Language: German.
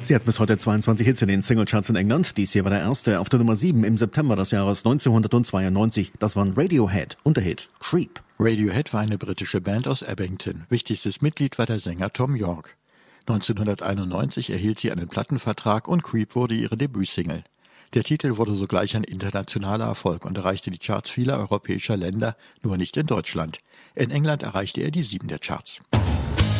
Sie hat bis heute 22 Hits in den Singlecharts in England. Dies hier war der erste auf der Nummer 7 im September des Jahres 1992. Das waren Radiohead und der Hit Creep. Radiohead war eine britische Band aus Abington. Wichtigstes Mitglied war der Sänger Tom York. 1991 erhielt sie einen Plattenvertrag und Creep wurde ihre Debütsingle. Der Titel wurde sogleich ein internationaler Erfolg und erreichte die Charts vieler europäischer Länder, nur nicht in Deutschland. In England erreichte er die 7 der Charts.